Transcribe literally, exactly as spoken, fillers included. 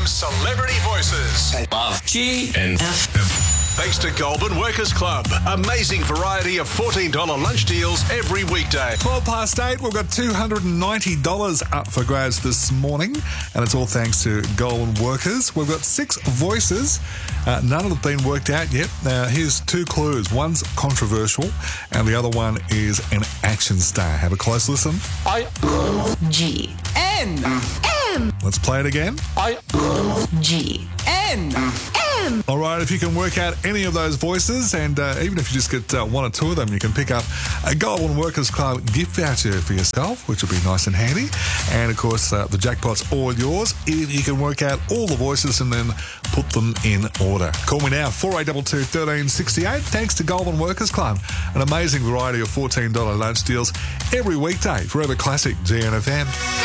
M Celebrity Voices. Love G and F M. Thanks to Goulburn Workers Club. Amazing variety of fourteen dollars lunch deals every weekday. twelve past eight, we've got two hundred ninety dollars up for grabs this morning, and it's all thanks to Goulburn Workers. We've got six voices. Uh, none of them have been worked out yet. Now, here's two clues. One's controversial, and the other one is an action star. Have a close listen. I G N M Let's play it again. I G N M. All right, if you can work out any of those voices, and uh, even if you just get uh, one or two of them, you can pick up a Goulburn Workers Club gift voucher for yourself, which will be nice and handy. And, of course, uh, the jackpot's all yours if you can work out all the voices and then put them in order. Call me now, four eight two two, one three six eight. Thanks to Goulburn Workers Club. An amazing variety of fourteen dollars lunch deals every weekday. Forever Classic G N F M.